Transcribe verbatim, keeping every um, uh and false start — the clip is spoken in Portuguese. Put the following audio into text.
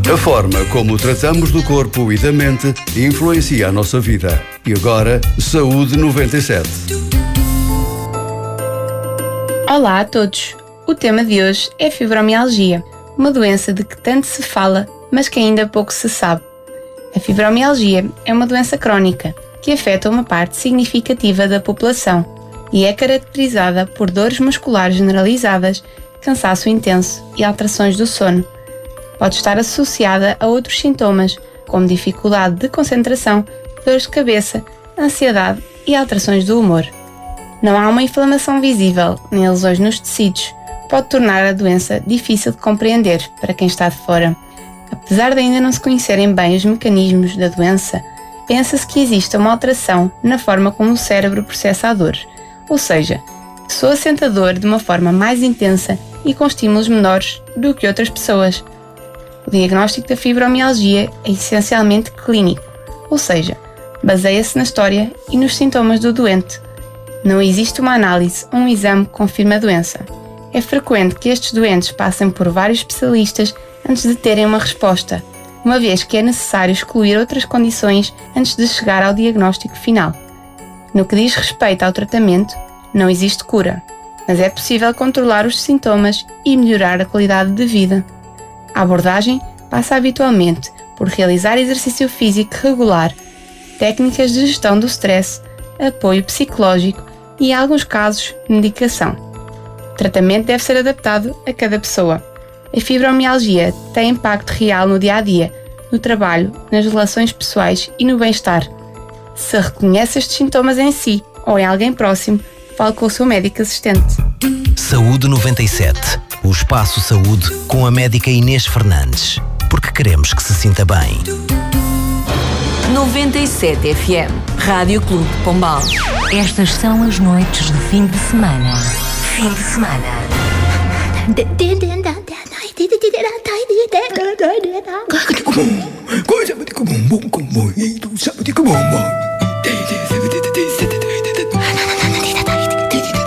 A forma como tratamos do corpo e da mente influencia a nossa vida. E agora, Saúde noventa e sete. Olá a todos! O tema de hoje é fibromialgia, uma doença de que tanto se fala, mas que ainda pouco se sabe. A fibromialgia é uma doença crónica que afeta uma parte significativa da população e é caracterizada por dores musculares generalizadas, cansaço intenso e alterações do sono. Pode estar associada a outros sintomas, como dificuldade de concentração, dores de cabeça, ansiedade e alterações do humor. Não há uma inflamação visível nem lesões nos tecidos, pode tornar a doença difícil de compreender para quem está de fora. Apesar de ainda não se conhecerem bem os mecanismos da doença, pensa-se que existe uma alteração na forma como o cérebro processa a dor, ou seja, a pessoa sente a dor de uma forma mais intensa e com estímulos menores do que outras pessoas. O diagnóstico da fibromialgia é essencialmente clínico, ou seja, baseia-se na história e nos sintomas do doente. Não existe uma análise ou um exame que confirme a doença. É frequente que estes doentes passem por vários especialistas antes de terem uma resposta, uma vez que é necessário excluir outras condições antes de chegar ao diagnóstico final. No que diz respeito ao tratamento, não existe cura, mas é possível controlar os sintomas e melhorar a qualidade de vida. A abordagem passa habitualmente por realizar exercício físico regular, técnicas de gestão do stress, apoio psicológico e, em alguns casos, medicação. O tratamento deve ser adaptado a cada pessoa. A fibromialgia tem impacto real no dia-a-dia, no trabalho, nas relações pessoais e no bem-estar. Se reconhece estes sintomas em si ou em alguém próximo, fale com o seu médico assistente. Saúde noventa e sete. O Espaço Saúde com a médica Inês Fernandes. Porque queremos que se sinta bem. noventa e sete F M. Rádio Clube de Pombal. Estas são as noites de fim de semana. Fim de semana. Coisa muito comum, comum, sabe de comum.